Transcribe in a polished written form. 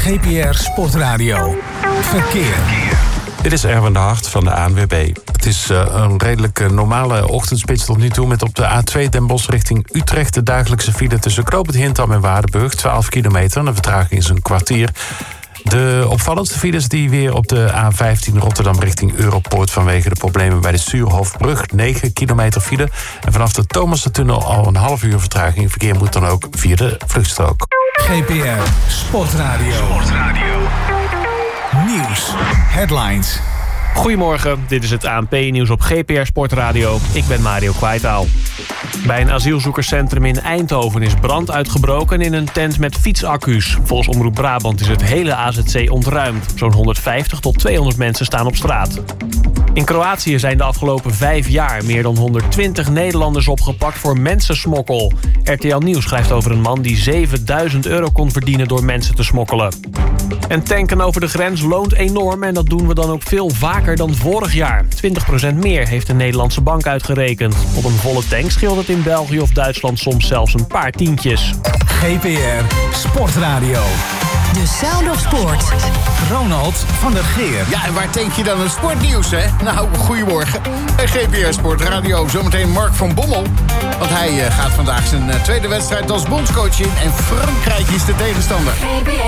GPR Sportradio. Verkeer. Dit is Erwin de Hart van de ANWB. Het is een redelijk normale ochtendspits tot nu toe... met op de A2 Den Bosch richting Utrecht... de dagelijkse file tussen Knoopend Hintham en Waardenburg. 12 kilometer en de vertraging is een kwartier. De opvallendste files die weer op de A15 Rotterdam richting Europoort... vanwege de problemen bij de Suurhofbrug. 9 kilometer file. En vanaf de Thomastertunnel al een half uur vertraging. Verkeer moet dan ook via de vluchtstrook. GPR Sportradio. Nieuws. Headlines. Goedemorgen, dit is het ANP-nieuws op GPR Sportradio. Ik ben Mario Kwaitaal. Bij een asielzoekerscentrum in Eindhoven is brand uitgebroken in een tent met fietsaccu's. Volgens Omroep Brabant is het hele AZC ontruimd. Zo'n 150 tot 200 mensen staan op straat. In Kroatië zijn de afgelopen 5 jaar meer dan 120 Nederlanders opgepakt voor mensensmokkel. RTL Nieuws schrijft over een man die €7.000 kon verdienen door mensen te smokkelen. En tanken over de grens loont enorm en dat doen we dan ook veel vaker dan vorig jaar. 20% meer heeft de Nederlandse bank uitgerekend. Op een volle tank scheelt het in België of Duitsland soms zelfs een paar tientjes. GPR Sportradio. The Sound of Sport. Ronald van der Geer. Ja, en waar tank je dan het sportnieuws, hè? Nou, goedemorgen. Bij GPR Sportradio. Zometeen Mark van Bommel. Want hij gaat vandaag zijn tweede wedstrijd als bondscoach in. En Frankrijk is de tegenstander.